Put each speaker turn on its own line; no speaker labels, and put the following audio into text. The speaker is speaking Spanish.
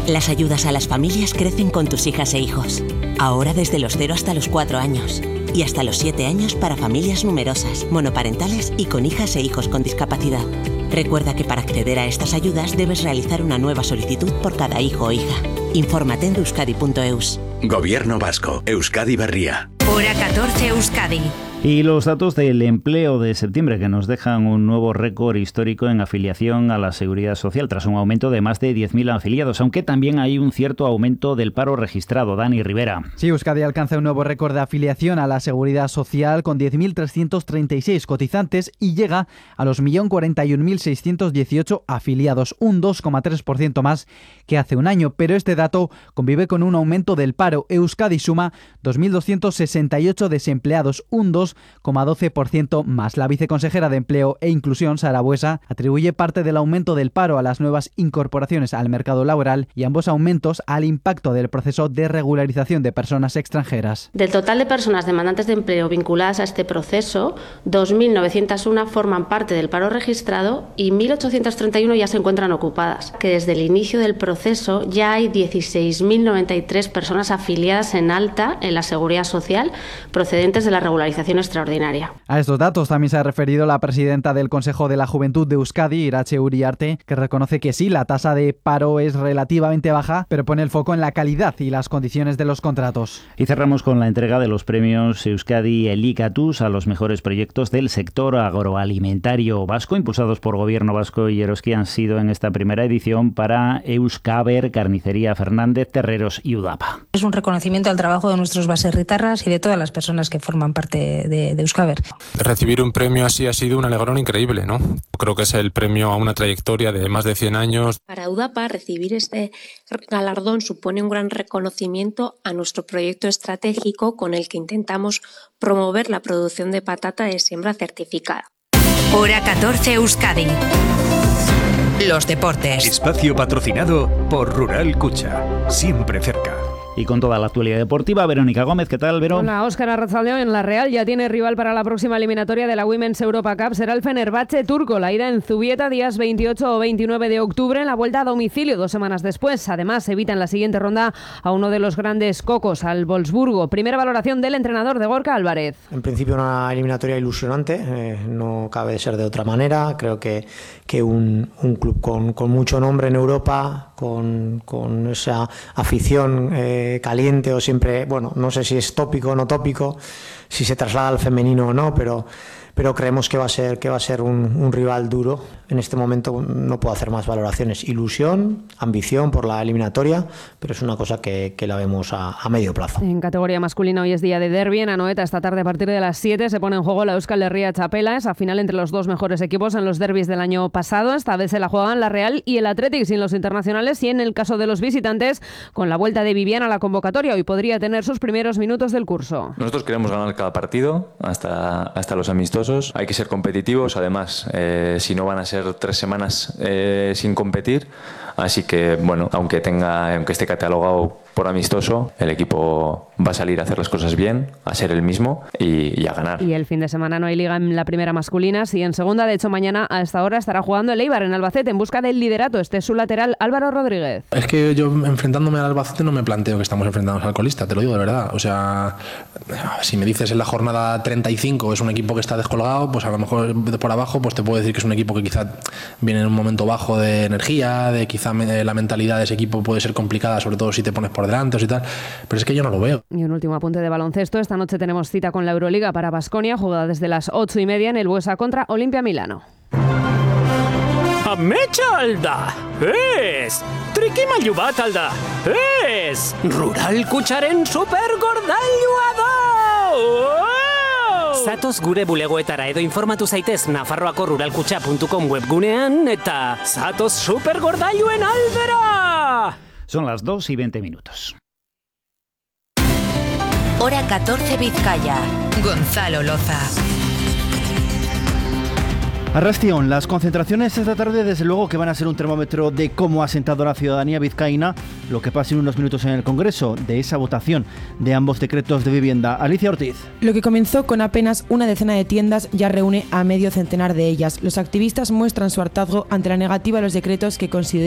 Las ayudas a las familias crecen con tus hijas e hijos. Ahora desde los 0 hasta los 4 años. Y hasta los 7 años para familias numerosas, monoparentales y con hijas e hijos con discapacidad. Recuerda que para acceder a estas ayudas debes realizar una nueva solicitud por cada hijo o hija. Infórmate en euskadi.eus.
Gobierno vasco. Euskadi Berria.
Hora 14 Euskadi.
Y los datos del empleo de septiembre que nos dejan un nuevo récord histórico en afiliación a la Seguridad Social tras un aumento de más de 10.000 afiliados, aunque también hay un cierto aumento del paro registrado. Dani Rivera.
Sí, Euskadi alcanza un nuevo récord de afiliación a la Seguridad Social con 10.336 cotizantes y llega a los 1.041.618 afiliados, un 2,3% más que hace un año, pero este dato convive con un aumento del paro. Euskadi suma 2.268 desempleados, un 2,12% más. La viceconsejera de Empleo e Inclusión, Sara Buesa, atribuye parte del aumento del paro a las nuevas incorporaciones al mercado laboral y ambos aumentos al impacto del proceso de regularización de personas extranjeras.
Del total de personas demandantes de empleo vinculadas a este proceso, 2.901 forman parte del paro registrado y 1.831 ya se encuentran ocupadas, que desde el inicio del proceso ya hay 16.093 personas afiliadas en alta en la Seguridad Social procedentes de la regularización extraordinaria.
A estos datos también se ha referido la presidenta del Consejo de la Juventud de Euskadi, Irache Uriarte, que reconoce que sí, la tasa de paro es relativamente baja, pero pone el foco en la calidad y las condiciones de los contratos.
Y cerramos con la entrega de los premios Euskadi Elikatus a los mejores proyectos del sector agroalimentario vasco, impulsados por Gobierno Vasco y Eroski. Han sido en esta primera edición para Euskaber, Carnicería Fernández, Terreros y Udapa.
Es un reconocimiento al trabajo de nuestros baserritarras y de todas las personas que forman parte de Euskaber.
Recibir un premio así ha sido un alegrón increíble, ¿no? Creo que es el premio a una trayectoria de más de 100 años.
Para Udapa, recibir este galardón supone un gran reconocimiento a nuestro proyecto estratégico con el que intentamos promover la producción de patata de siembra certificada.
Hora 14 Euskadi. Los deportes.
Espacio patrocinado por Rural Cucha. Siempre cerca.
Y con toda la actualidad deportiva, Verónica Gómez, ¿qué tal, Verón?
Hola, Óscar Arrazaldeo. En la Real ya tiene rival para la próxima eliminatoria de la Women's Europa Cup. Será el Fenerbahce turco. La ida en Zubieta días 28 o 29 de octubre en la vuelta a domicilio 2 semanas después. Además, evita en la siguiente ronda a uno de los grandes cocos, al Wolfsburgo. Primera valoración del entrenador de Gorka Álvarez.
En principio una eliminatoria ilusionante, no cabe ser de otra manera. Creo que un club con mucho nombre en Europa, con esa afición caliente o siempre, bueno, no sé si es tópico o no tópico, si se traslada al femenino o no, pero creemos que va a ser un rival duro. En este momento no puedo hacer más valoraciones. Ilusión, ambición por la eliminatoria, pero es una cosa que la vemos a medio plazo.
En categoría masculina hoy es día de derbi. En Anoeta esta tarde a partir de las 7 se pone en juego la Euskal Herria Txapela, esa final entre los dos mejores equipos en los derbis del año pasado. Esta vez se la juegan la Real y el Athletic sin los internacionales, y en el caso de los visitantes con la vuelta de Vivian a la convocatoria. Hoy podría tener sus primeros minutos del curso.
Nosotros queremos ganar cada partido hasta los amistosos. Hay que ser competitivos, además, si no van a ser 3 semanas sin competir. Así que, bueno, aunque esté catalogado por amistoso, el equipo va a salir a hacer las cosas bien, a ser el mismo y a ganar.
Y el fin de semana no hay liga en la primera masculina, sí en segunda. De hecho, mañana a esta hora estará jugando el Eibar en Albacete en busca del liderato. Este es su lateral, Álvaro Rodríguez.
Es que yo, enfrentándome al Albacete, no me planteo que estamos enfrentándonos al colista, te lo digo de verdad. O sea, si me dices en la jornada 35 es un equipo que está descolgado, pues a lo mejor de por abajo pues te puedo decir que es un equipo que quizá viene en un momento bajo de energía, de quizá la mentalidad de ese equipo puede ser complicada, sobre todo si te pones por delante y tal, pero es que yo no lo veo.
Y un último apunte de baloncesto. Esta noche tenemos cita con la Euroliga para Baskonia, jugada desde las 8:30 en el Buesa contra Olimpia Milano.
Ametxalda, ez! Trikimailu bat alda, ez! Rural Kutsaren supergordailua da! Zatoz gure bulegoetara edo informatu zaitez Nafarroako ruralkutxa.com webgunean eta zatoz supergordailuen aldera!
Son las 2:20.
Hora 14 Vizcaya. Gonzalo Loza.
Arrastión, las concentraciones esta tarde desde luego que van a ser un termómetro de cómo ha sentado la ciudadanía vizcaína lo que pase en unos minutos en el Congreso, de esa votación de ambos decretos de vivienda. Alicia Ortiz.
Lo que comenzó con apenas una decena de tiendas ya reúne a medio centenar de ellas. Los activistas muestran su hartazgo ante la negativa a los decretos que consideran